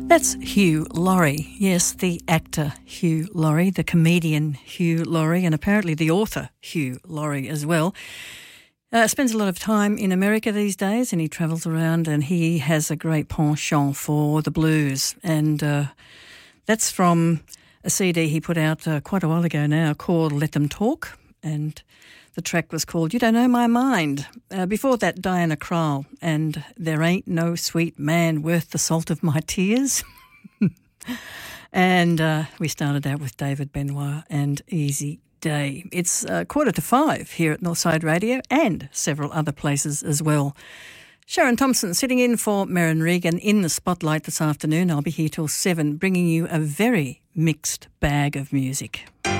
That's Hugh Laurie. Yes, the actor Hugh Laurie, the comedian Hugh Laurie, and apparently the author Hugh Laurie as well. Spends a lot of time in America these days, and he travels around, and he has a great penchant for the blues. And that's from a CD he put out quite a while ago now called Let Them Talk, and the track was called You Don't Know My Mind. Before that, Diana Krall and There Ain't No Sweet Man Worth the Salt of My Tears. And we started out with David Benoit and Easy Day. It's 4:45 here at Northside Radio and several other places as well. Sharon Thompson sitting in for Merrin Regan in the spotlight this afternoon. I'll be here till 7, bringing you a very mixed bag of music.